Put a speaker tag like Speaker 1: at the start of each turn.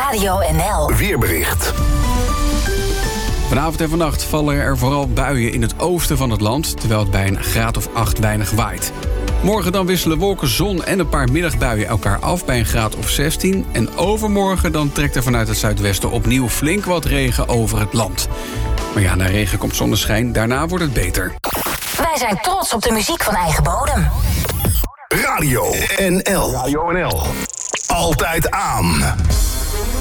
Speaker 1: Radio NL.
Speaker 2: Weerbericht.
Speaker 3: Vanavond en vannacht vallen er vooral buien in het oosten van het land, terwijl het bij een graad of 8 weinig waait. Morgen dan wisselen wolken, zon en een paar middagbuien elkaar af bij een graad of 16. En overmorgen dan trekt er vanuit het zuidwesten opnieuw flink wat regen over het land. Maar ja, na regen komt zonneschijn, daarna wordt het beter.
Speaker 1: Wij zijn trots op de muziek van eigen bodem.
Speaker 2: Radio NL. Radio NL. Altijd aan.